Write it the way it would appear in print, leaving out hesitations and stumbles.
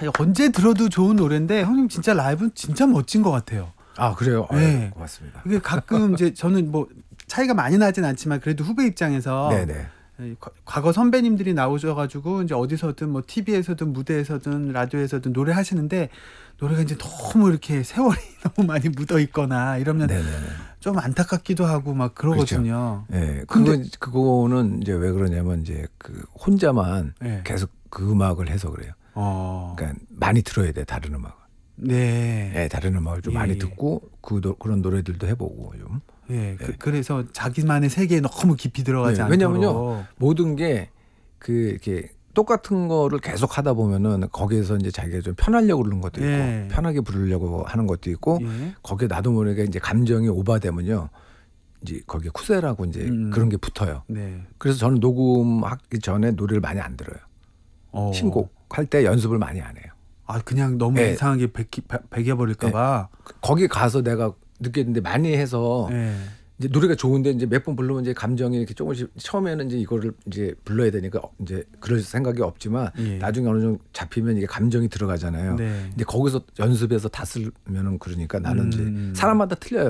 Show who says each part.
Speaker 1: 언제 들어도 좋은 노래인데 형님 진짜 라이브는 진짜 멋진 것 같아요.
Speaker 2: 아 그래요?
Speaker 1: 네.
Speaker 2: 고맙습니다.
Speaker 1: 이게 가끔 이제 저는 뭐 차이가 많이 나진 않지만 그래도 후배 입장에서
Speaker 2: 네네.
Speaker 1: 과거 선배님들이 나오셔가지고 이제 어디서든 뭐 TV에서든 무대에서든 라디오에서든 노래 하시는데 노래가 이제 너무 이렇게 세월이 너무 많이 묻어 있거나 이러면
Speaker 2: 네네네.
Speaker 1: 좀 안타깝기도 하고 막 그러거든요.
Speaker 2: 네,
Speaker 1: 근데
Speaker 2: 그거는 이제 왜 그러냐면 이제 그 혼자만
Speaker 1: 네.
Speaker 2: 계속 그 음악을 해서 그래요. 그러니까 많이 들어야 돼 다른 음악.
Speaker 1: 네.
Speaker 2: 네, 다른 음악을 좀
Speaker 1: 예.
Speaker 2: 많이 듣고 그런 노래들도 해보고 좀.
Speaker 1: 예.
Speaker 2: 네.
Speaker 1: 그래서 자기만의 세계에 너무 깊이 들어가지
Speaker 2: 네,
Speaker 1: 않도록.
Speaker 2: 왜냐면요 모든 게 그 이렇게 똑같은 거를 계속 하다 보면은 거기에서 이제 자기가 좀 편하려고 그러는 것도 있고
Speaker 1: 예.
Speaker 2: 편하게 부르려고 하는 것도 있고
Speaker 1: 예.
Speaker 2: 거기에 나도 모르게 이제 감정이 오버되면요 이제 거기에 쿠세라고 이제 그런 게 붙어요.
Speaker 1: 네.
Speaker 2: 그래서 저는 녹음하기 전에 노래를 많이 안 들어요. 신곡 할 때 연습을 많이 안 해요.
Speaker 1: 아 그냥 너무
Speaker 2: 네.
Speaker 1: 이상하게 배겨버릴까봐.
Speaker 2: 거기 가서 내가 느꼈는데 많이 해서
Speaker 1: 네.
Speaker 2: 이제 노래가 좋은데 이제 몇 번 부르면 이제 감정이 이렇게 조금씩 처음에는 이제 이거를 이제 불러야 되니까 이제 그럴 생각이 없지만
Speaker 1: 예.
Speaker 2: 나중에 어느 정도 잡히면 이게 감정이 들어가잖아요.
Speaker 1: 네.
Speaker 2: 근데 거기서 연습해서 다 쓰면은 그러니까 나는 이제 사람마다 틀려요.